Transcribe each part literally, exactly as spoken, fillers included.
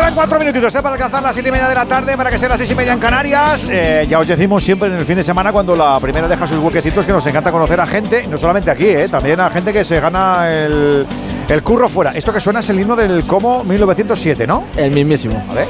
Quedan cuatro minutitos ¿eh? para alcanzar las siete y media de la tarde, para que sean las seis y media en Canarias. Eh, ya os decimos siempre en el fin de semana, cuando la primera deja sus huequecitos, que nos encanta conocer a gente, no solamente aquí, ¿eh? también a gente que se gana el, el curro fuera. Esto que suena es el himno del Como mil novecientos siete, ¿no? El mismísimo. A ver.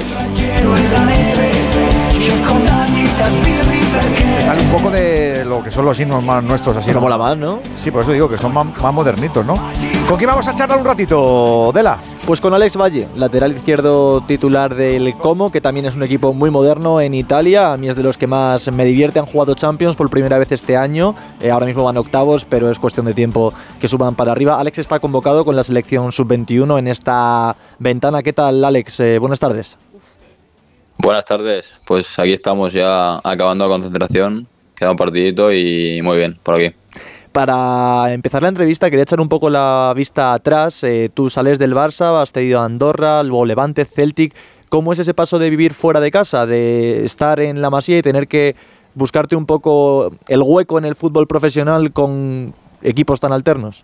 Se sale un poco de lo que son los himnos más nuestros, así. Como ¿no? la más, ¿no? Sí, por eso digo que son más, más modernitos, ¿no? ¿Con quién vamos a charlar un ratito, Dela? Pues con Alex Valle, lateral izquierdo titular del Como, que también es un equipo muy moderno en Italia. A mí es de los que más me divierte. Han jugado Champions por primera vez este año. Eh, ahora mismo van octavos, pero es cuestión de tiempo que suban para arriba. Alex está convocado con la selección sub veintiuno en esta ventana. ¿Qué tal, Alex? Eh, buenas tardes. Buenas tardes. Pues aquí estamos ya acabando la concentración. Queda un partidito y muy bien, por aquí. Para empezar la entrevista quería echar un poco la vista atrás. Eh, tú sales del Barça, has cedido a Andorra, luego Levante, Celtic. ¿Cómo es ese paso de vivir fuera de casa, de estar en la Masía y tener que buscarte un poco el hueco en el fútbol profesional con equipos tan alternos?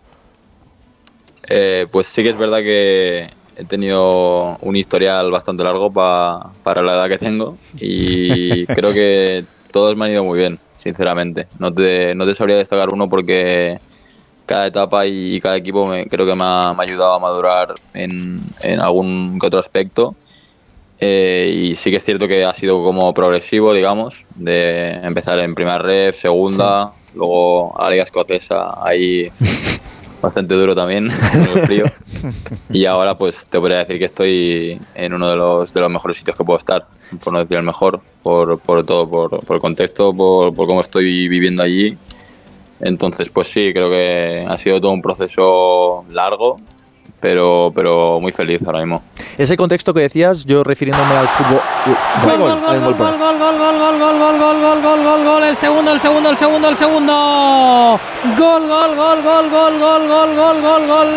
Eh, pues sí que es verdad que he tenido un historial bastante largo pa, para la edad que tengo y creo que todos me han ido muy bien. Sinceramente, no te, no te sabría destacar uno porque cada etapa y, y cada equipo me, creo que me ha, me ha ayudado a madurar en, en algún que otro aspecto. Eh, y sí que es cierto que ha sido como progresivo, digamos, de empezar en primera ref, segunda, sí. Luego a la Liga Escocesa, ahí bastante duro también, en el frío. Y ahora pues te podría decir que estoy en uno de los, de los mejores sitios que puedo estar, por no decir el mejor, por, por todo, por, por el contexto, por, por cómo estoy viviendo allí. Entonces pues sí, creo que ha sido todo un proceso largo, pero, pero muy feliz ahora mismo. Ese contexto que decías, yo refiriéndome al fútbol. Gol, gol, gol, gol, gol, gol, gol, gol, gol, gol, gol, gol, gol, gol, gol, gol, el segundo, el segundo, el segundo, el segundo. Gol, gol, gol, gol, gol, gol, gol, gol, gol, gol.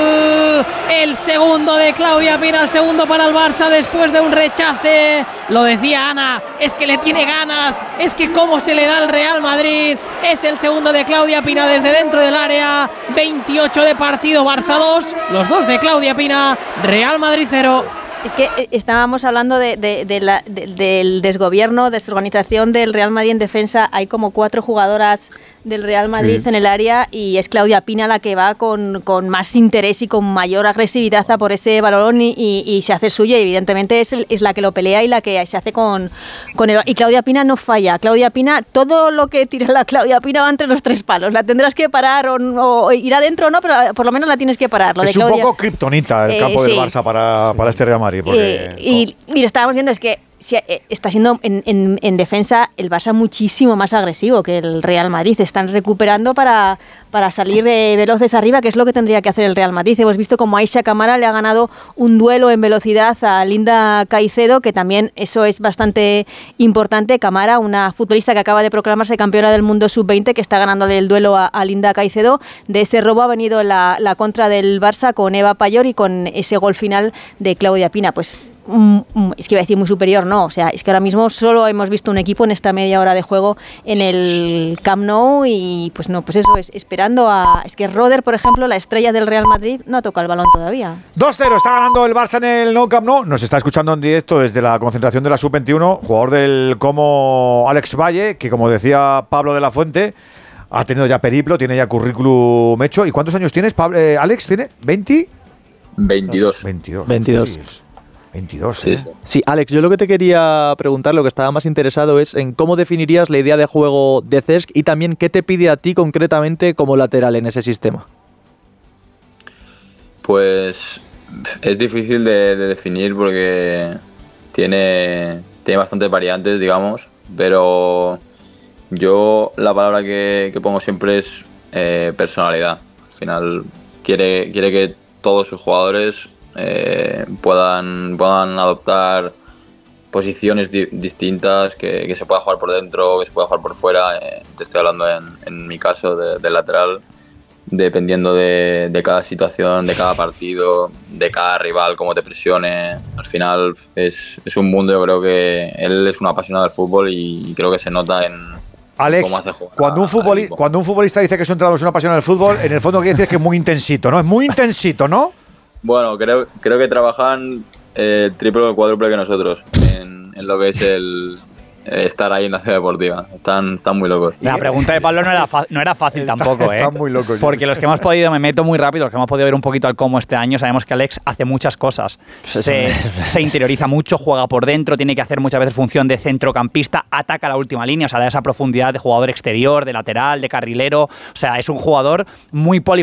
El segundo de Claudia Pina, el segundo para el Barça después de un rechace. Lo decía Ana, es que le tiene ganas, es que cómo se le da al Real Madrid. Es el segundo de Claudia Pina desde dentro del área. veintiocho de partido, Barça dos, los dos de Claudia Pina, Real Madrid cero. Es que estábamos hablando de, de, de la, de, del desgobierno, desorganización del Real Madrid en defensa. Hay como cuatro jugadoras del Real Madrid sí. en el área y es Claudia Pina la que va con, con más interés y con mayor agresividad a por ese balón y, y, y se hace suya. Y evidentemente es, el, es la que lo pelea y la que se hace con, con el... Y Claudia Pina no falla. Claudia Pina, todo lo que tira la Claudia Pina va entre los tres palos. La tendrás que parar o, o ir adentro o no, pero por lo menos la tienes que parar. Lo es de Claudia, un poco kriptonita el eh, campo sí. del Barça para, para este Real Madrid. Porque, eh, y, y lo estábamos viendo, es que si, eh, está siendo en, en, en defensa el Barça muchísimo más agresivo que el Real Madrid. Están recuperando para, para salir eh, veloces arriba, que es lo que tendría que hacer el Real Madrid. Hemos visto como Aisha Camara le ha ganado un duelo en velocidad a Linda Caicedo, que también eso es bastante importante. Camara, una futbolista que acaba de proclamarse campeona del mundo sub veinte, que está ganándole el duelo a, a Linda Caicedo. De ese robo ha venido la, la contra del Barça con Eva Payor y con ese gol final de Claudia Pina. Pues es que iba a decir muy superior, no, o sea, es que ahora mismo solo hemos visto un equipo en esta media hora de juego en el Camp Nou y pues no, pues eso es, esperando a... Es que Roder, por ejemplo, la estrella del Real Madrid, no ha tocado el balón todavía. dos cero, está ganando el Barça en el Nou Camp Nou, nos está escuchando en directo desde la concentración de la sub veintiuno, jugador del Como Alex Valle, que como decía Pablo de la Fuente, ha tenido ya periplo, tiene ya currículum hecho. ¿Y cuántos años tienes, Pablo, eh, Alex? ¿Tiene veinte? veintidós. veintidós. veintidós. Sí, veintidós, sí, ¿eh? sí. Sí, Alex, yo lo que te quería preguntar, lo que estaba más interesado es en cómo definirías la idea de juego de Cesc y también qué te pide a ti concretamente como lateral en ese sistema. Pues es difícil de, de definir porque tiene, tiene bastantes variantes, digamos, pero yo la palabra que, que pongo siempre es eh, personalidad. Al final quiere, quiere que todos sus jugadores Eh, puedan, puedan adoptar posiciones di- distintas, que, que se pueda jugar por dentro, que se pueda jugar por fuera. Eh, te estoy hablando en, en mi caso de, de lateral, dependiendo de, de cada situación, de cada partido, de cada rival, cómo te presione. Al final es, es un mundo, yo creo que él es un apasionado del fútbol y creo que se nota en... Alex, cuando un, futboli- cuando un futbolista dice que su entrenador es un apasionado del fútbol, en el fondo quiere decir que es muy intensito, ¿no? Es muy intensito, ¿no? Bueno, creo, creo que trabajan eh, el triple o el cuádruple que nosotros en, en lo que es el eh, estar ahí en la ciudad deportiva. Están, están muy locos. La pregunta de Pablo no era, no era fácil Está, tampoco, ¿eh? Están muy locos. Porque los que hemos podido, me meto muy rápido, los que hemos podido ver un poquito al cómo este año, sabemos que Alex hace muchas cosas. Se, se interioriza mucho, juega por dentro, tiene que hacer muchas veces función de centrocampista, ataca la última línea, o sea, da esa profundidad de jugador exterior, de lateral, de carrilero. O sea, es un jugador muy polifacético